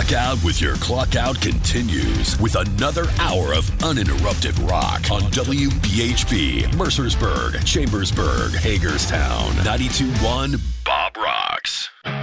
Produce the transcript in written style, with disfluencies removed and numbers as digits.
Clock out with your clock out continues with another hour of uninterrupted rock on WBHB, Mercersburg, Chambersburg, Hagerstown, 92.1 Bob Rocks.